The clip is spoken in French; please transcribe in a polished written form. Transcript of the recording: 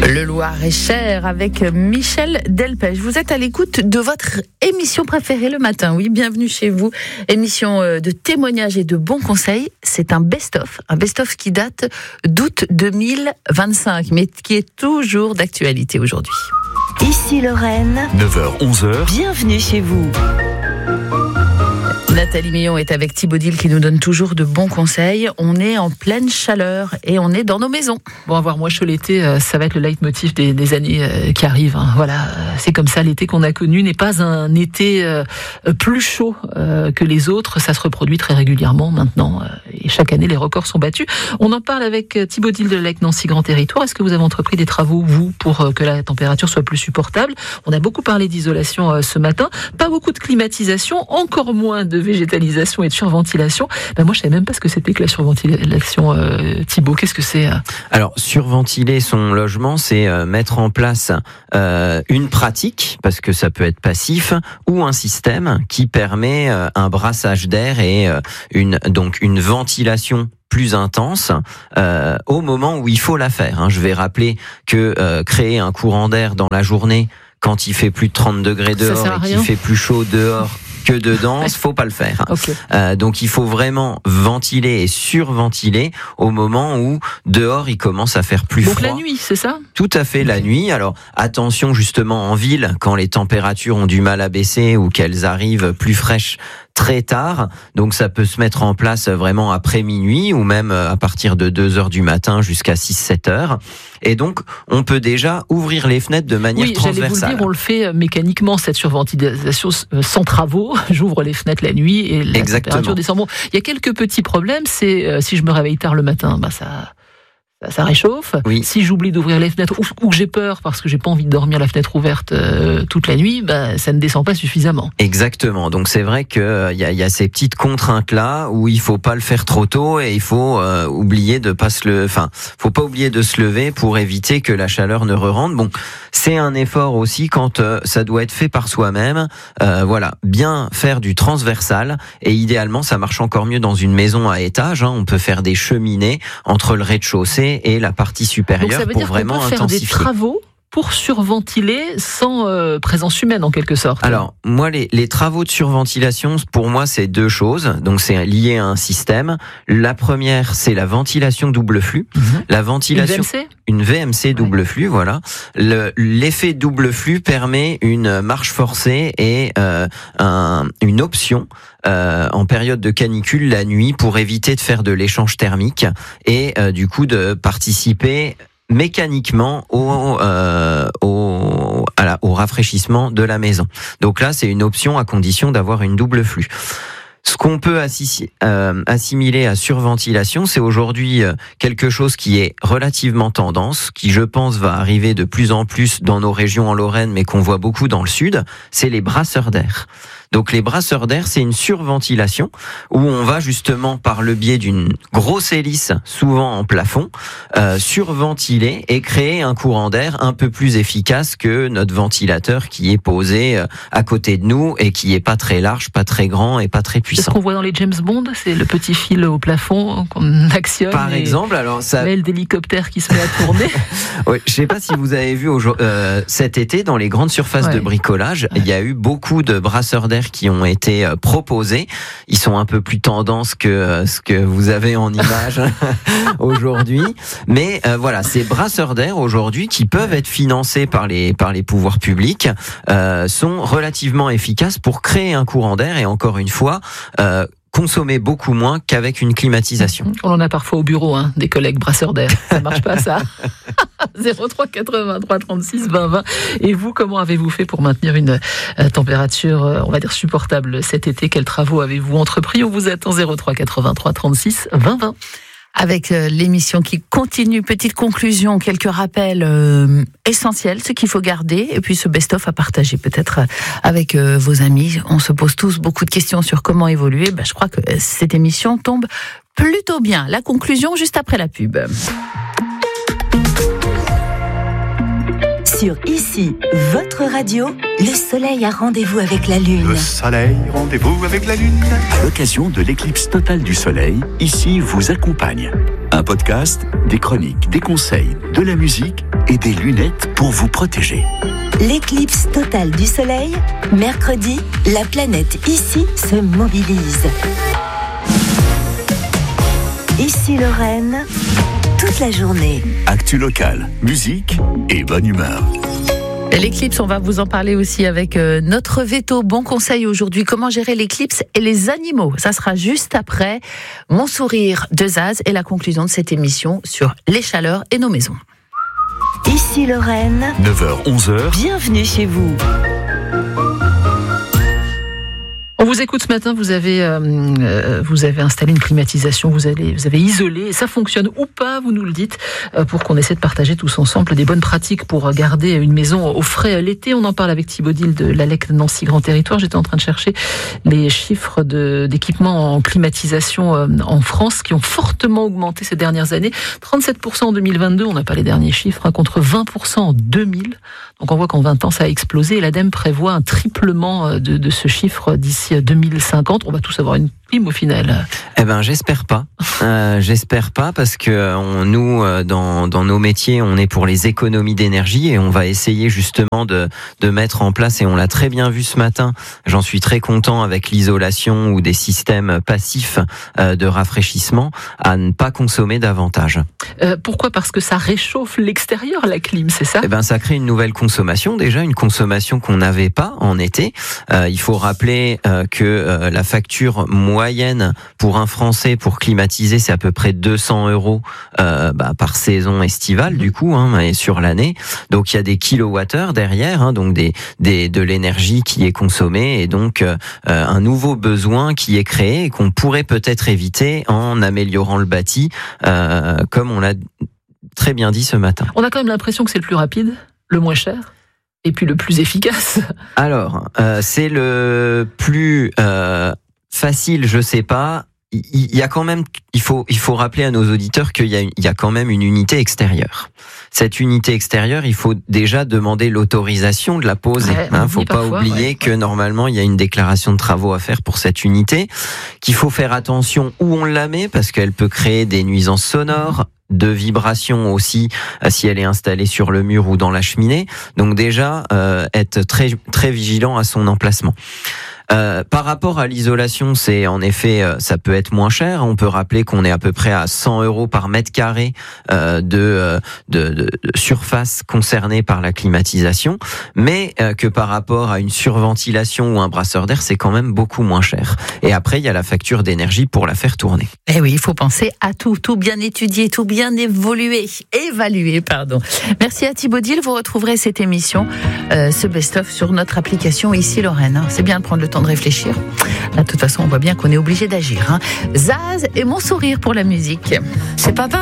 Le Loir-et-Cher avec Michel Delpech. Vous êtes à l'écoute de votre émission préférée le matin. Oui, bienvenue chez vous. Émission de témoignages et de bons conseils. C'est un best-of qui date d'août 2025, mais qui est toujours d'actualité aujourd'hui. Ici Lorraine, 9h-11h, bienvenue chez vous. Nathalie Millon est avec Thibaut Dil qui nous donne toujours de bons conseils. On est en pleine chaleur et on est dans nos maisons. Bon, avoir moins chaud l'été, ça va être le leitmotiv des années qui arrivent. Voilà, c'est comme ça. L'été qu'on a connu n'est pas un été plus chaud que les autres. Ça se reproduit très régulièrement maintenant. Et chaque année, les records sont battus. On en parle avec Thibaut Dil de Lec Nancy Grand Territoire. Est-ce que vous avez entrepris des travaux, vous, pour que la température soit plus supportable? On a beaucoup parlé d'isolation ce matin. Pas beaucoup de climatisation, encore moins de végétalisation et de surventilation. Moi, je savais même pas ce que c'était que la surventilation. Thibaut, qu'est-ce que c'est? Alors, surventiler son logement, c'est mettre en place une pratique, parce que ça peut être passif, ou un système qui permet un brassage d'air et une ventilation plus intense au moment où il faut la faire. Je vais rappeler que créer un courant d'air dans la journée quand il fait plus de 30 degrés dehors et qu'il fait plus chaud dehors que dedans, faut pas le faire. Okay. Donc il faut vraiment ventiler et surventiler au moment où dehors il commence à faire plus froid. Donc la nuit, c'est ça? Tout à fait, la nuit. Alors attention justement en ville, quand les températures ont du mal à baisser ou qu'elles arrivent plus fraîches très tard, donc ça peut se mettre en place vraiment après minuit ou même à partir de 2h du matin jusqu'à 6-7h. Et donc, on peut déjà ouvrir les fenêtres de manière transversale. J'allais vous le dire, on le fait mécaniquement, cette surventilation sans travaux. J'ouvre les fenêtres la nuit et la température descend. Bon, il y a quelques petits problèmes, c'est si je me réveille tard le matin, ça réchauffe. Oui. Si j'oublie d'ouvrir les fenêtres ou que j'ai peur parce que j'ai pas envie de dormir la fenêtre ouverte toute la nuit, ça ne descend pas suffisamment. Exactement. Donc c'est vrai que il y a ces petites contraintes là où il faut pas le faire trop tôt et il faut faut pas oublier de se lever pour éviter que la chaleur ne re-rentre. Bon, c'est un effort aussi quand ça doit être fait par soi-même. Bien faire du transversal et idéalement ça marche encore mieux dans une maison à étage. On peut faire des cheminées entre le rez-de-chaussée et la partie supérieure pour vraiment intensifier. Donc ça veut dire qu'on peut faire des travaux pour surventiler sans présence humaine en quelque sorte. Alors moi les travaux de surventilation pour moi c'est deux choses, donc c'est lié à un système. La première c'est la ventilation double flux. La ventilation une VMC double flux, voilà. L'effet double flux permet une marche forcée et une option en période de canicule la nuit pour éviter de faire de l'échange thermique et du coup de participer mécaniquement au rafraîchissement de la maison. Donc là, c'est une option à condition d'avoir une double flux. Ce qu'on peut assimiler à surventilation, c'est aujourd'hui quelque chose qui est relativement tendance, qui je pense va arriver de plus en plus dans nos régions en Lorraine, mais qu'on voit beaucoup dans le sud, c'est les brasseurs d'air. Donc les brasseurs d'air, c'est une surventilation où on va justement par le biais d'une grosse hélice, souvent en plafond, surventiler et créer un courant d'air un peu plus efficace que notre ventilateur qui est posé à côté de nous et qui est pas très large, pas très grand et pas très puissant. C'est ce qu'on voit dans les James Bond, c'est le petit fil au plafond qu'on actionne. Par exemple, alors ça. L'aile d'hélicoptère qui se met à tourner. Oui, je sais pas si vous avez vu cet été dans les grandes surfaces de bricolage, il y a eu beaucoup de brasseurs d'air qui ont été proposés. Ils sont un peu plus tendance que ce que vous avez en image aujourd'hui. Mais ces brasseurs d'air aujourd'hui qui peuvent être financés par les pouvoirs publics sont relativement efficaces pour créer un courant d'air et encore une fois consommer beaucoup moins qu'avec une climatisation. On en a parfois au bureau, des collègues brasseurs d'air. Ça marche pas, ça. 03 83 36 20 20. Et vous, comment avez-vous fait pour maintenir une température, on va dire, supportable cet été? Quels travaux avez-vous entrepris? On vous attend 03 83 36 20 20. Avec l'émission qui continue, petite conclusion, quelques rappels essentiels, ce qu'il faut garder, et puis ce best-of à partager peut-être avec vos amis. On se pose tous beaucoup de questions sur comment évoluer. Je crois que cette émission tombe plutôt bien. La conclusion juste après la pub. Sur Ici, votre radio, le soleil a rendez-vous avec la lune. Le soleil, rendez-vous avec la lune. À l'occasion de l'éclipse totale du soleil, Ici vous accompagne. Un podcast, des chroniques, des conseils, de la musique et des lunettes pour vous protéger. L'éclipse totale du soleil, mercredi, la planète Ici se mobilise. Ici Lorraine, toute la journée. Actu locale, musique et bonne humeur. L'éclipse, on va vous en parler aussi avec notre veto. Bon conseil aujourd'hui, comment gérer l'éclipse et les animaux. Ça sera juste après Mon sourire de Zaz et la conclusion de cette émission sur les chaleurs et nos maisons. Ici Lorraine, 9h-11h, bienvenue chez vous. On vous écoute ce matin, vous avez installé une climatisation, vous avez isolé, et ça fonctionne ou pas, vous nous le dites, pour qu'on essaie de partager tous ensemble des bonnes pratiques pour garder une maison au frais l'été. On en parle avec Thibaut Dil de l'ALEC Nancy Grand Territoire. J'étais en train de chercher les chiffres d'équipements en climatisation en France qui ont fortement augmenté ces dernières années. 37% en 2022, on n'a pas les derniers chiffres, contre 20% en 2000. Donc on voit qu'en 20 ans, ça a explosé et l'ADEME prévoit un triplement de ce chiffre d'ici 2050. On va tous avoir une prime au final. Eh ben, j'espère pas. J'espère pas parce que nous, dans nos métiers, on est pour les économies d'énergie et on va essayer justement de mettre en place, et on l'a très bien vu ce matin, j'en suis très content, avec l'isolation ou des systèmes passifs de rafraîchissement, à ne pas consommer davantage. Pourquoi ? Parce que ça réchauffe l'extérieur, la clim, c'est ça ? Eh ben, ça crée une nouvelle consommation, déjà une consommation qu'on n'avait pas en été. Il faut rappeler que la facture moyenne pour un Français pour climatiser, c'est à peu près 200 € par saison estivale, du coup, et sur l'année. Donc il y a des kilowattheures derrière, donc de l'énergie qui est consommée, et donc un nouveau besoin qui est créé et qu'on pourrait peut-être éviter en améliorant le bâti, comme on l'a très bien dit ce matin. On a quand même l'impression que c'est le plus rapide, le moins cher, et puis le plus efficace. Alors, c'est le plus facile, je sais pas. Il y a quand même, il faut rappeler à nos auditeurs qu'il y a quand même une unité extérieure. Cette unité extérieure, il faut déjà demander l'autorisation de la poser. Faut pas oublier que normalement il y a une déclaration de travaux à faire pour cette unité, qu'il faut faire attention où on la met parce qu'elle peut créer des nuisances sonores, de vibrations aussi, si elle est installée sur le mur ou dans la cheminée. Donc déjà, être très très vigilant à son emplacement. Par rapport à l'isolation, c'est en effet, ça peut être moins cher. On peut rappeler qu'on est à peu près à 100 € par mètre carré de surface concernée par la climatisation, mais que par rapport à une surventilation ou un brasseur d'air, c'est quand même beaucoup moins cher. Et après, il y a la facture d'énergie pour la faire tourner. Eh oui, il faut penser à tout bien étudier, tout bien évaluer. Merci à Thibaut Dil. Vous retrouverez cette émission, ce best-of, sur notre application Ici Lorraine. C'est bien de prendre le temps de réfléchir. Là, de toute façon, on voit bien qu'on est obligé d'agir. Zaz et Mon sourire pour la musique. C'est papa.